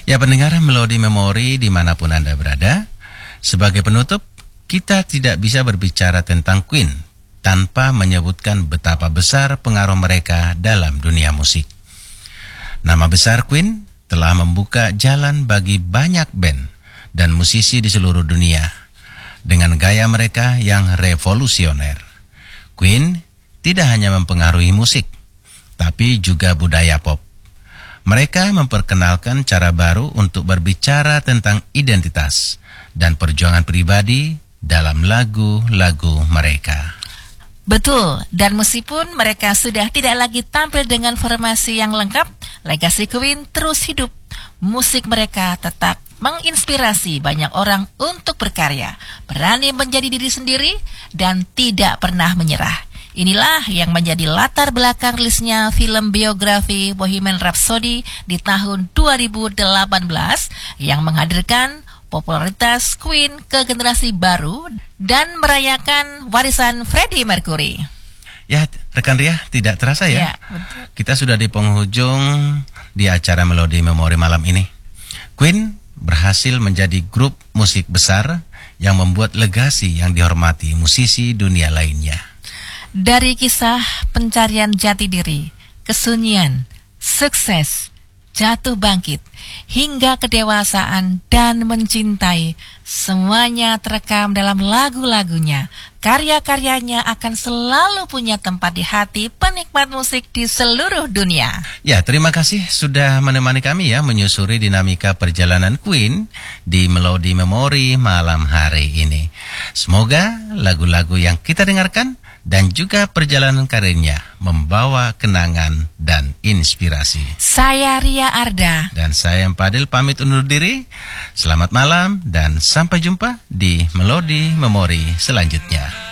Ya, pendengar Melodi Memori dimanapun Anda berada, sebagai penutup, kita tidak bisa berbicara tentang Queen tanpa menyebutkan betapa besar pengaruh mereka dalam dunia musik. Nama besar Queen telah membuka jalan bagi banyak band dan musisi di seluruh dunia dengan gaya mereka yang revolusioner. Queen tidak hanya mempengaruhi musik, tapi juga budaya pop. Mereka memperkenalkan cara baru untuk berbicara tentang identitas dan perjuangan pribadi dalam lagu-lagu mereka. Betul, dan meskipun mereka sudah tidak lagi tampil dengan formasi yang lengkap, legasi Queen terus hidup. Musik mereka tetap menginspirasi banyak orang untuk berkarya, berani menjadi diri sendiri, dan tidak pernah menyerah. Inilah yang menjadi latar belakang rilisnya film biografi Bohemian Rhapsody di tahun 2018 yang menghadirkan popularitas Queen ke generasi baru dan merayakan warisan Freddie Mercury. Ya, rekan Ria, tidak terasa ya? Betul. Kita sudah di penghujung di acara Melodi Memori malam ini. Queen berhasil menjadi grup musik besar yang membuat legasi yang dihormati musisi dunia lainnya. Dari kisah pencarian jati diri, kesunyian, sukses, jatuh bangkit, hingga kedewasaan dan mencintai, semuanya terekam dalam lagu-lagunya. Karya-karyanya akan selalu punya tempat di hati penikmat musik di seluruh dunia. Ya, terima kasih sudah menemani kami ya menyusuri dinamika perjalanan Queen di Melodi Memori malam hari ini. Semoga lagu-lagu yang kita dengarkan dan juga perjalanan karirnya membawa kenangan dan inspirasi. Saya Ria Arda. Dan saya Empadil pamit undur diri. Selamat malam dan sampai jumpa di Melodi Memori selanjutnya.